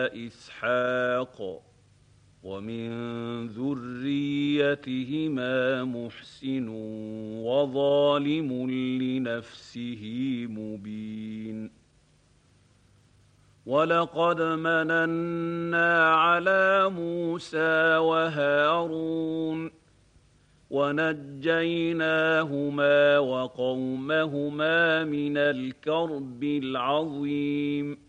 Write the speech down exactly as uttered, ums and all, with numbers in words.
وإسحاق ومن ذريتهما محسن وظالم لنفسه مبين ولقد مننا على موسى وهارون ونجيناهما وقومهما من الكرب العظيم